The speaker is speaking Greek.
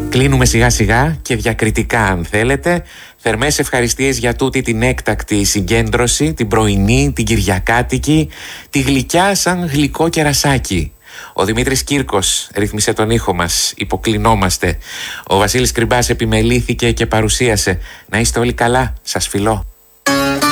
Κλείνουμε σιγά σιγά και διακριτικά αν θέλετε. Θερμές ευχαριστίες για τούτη την έκτακτη συγκέντρωση, την πρωινή, την κυριακάτικη, τη γλυκιά σαν γλυκό κερασάκι. Ο Δημήτρης Κύρκος ρύθμισε τον ήχο μας, υποκλεινόμαστε. Ο Βασίλης Κρυμπάς επιμελήθηκε και παρουσίασε. Να είστε όλοι καλά, σας φιλώ.